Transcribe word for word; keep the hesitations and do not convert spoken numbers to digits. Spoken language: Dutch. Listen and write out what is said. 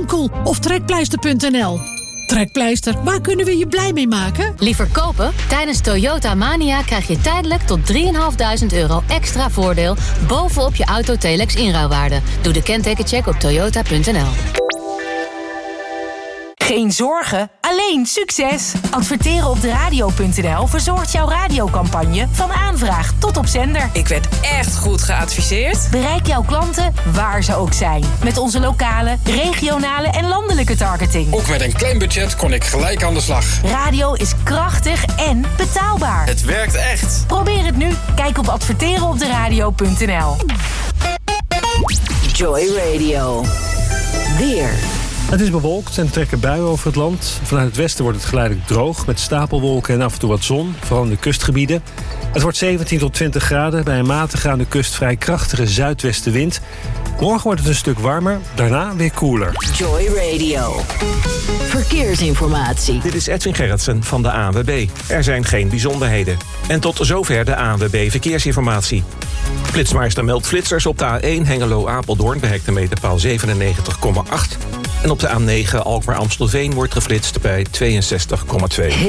winkel of trekpleister punt n l. Trekpleister, waar kunnen we je blij mee maken? Liever kopen? Tijdens Toyota Mania krijg je tijdelijk tot drieduizend vijfhonderd euro extra voordeel bovenop je Autotelex inruilwaarde. Doe de kentekencheck op toyota punt n l. Geen zorgen, alleen succes! Adverteren op de radio punt n l verzorgt jouw radiocampagne van aanvraag tot op zender. Ik werd echt goed geadviseerd. Bereik jouw klanten waar ze ook zijn. Met onze lokale, regionale en landelijke targeting. Ook met een klein budget kon ik gelijk aan de slag. Radio is krachtig en betaalbaar. Het werkt echt. Probeer het nu. Kijk op adverteren op de radio punt n l. Joy Radio. Weer. Het is bewolkt en er trekken buien over het land. Vanuit het westen wordt het geleidelijk droog met stapelwolken en af en toe wat zon, vooral in de kustgebieden. Het wordt zeventien tot twintig graden bij een matige aan de kust vrij krachtige zuidwestenwind. Morgen wordt het een stuk warmer, daarna weer koeler. Joy Radio. Verkeersinformatie. Dit is Edwin Gerritsen van de A N W B. Er zijn geen bijzonderheden. En tot zover de A N W B Verkeersinformatie. Flitsmeister meldt flitsers op de A één Hengelo-Apeldoorn bij hectometerpaal zevenennegentig komma acht. En op de A negen Alkmaar-Amstelveen wordt geflitst bij tweeënzestig komma twee.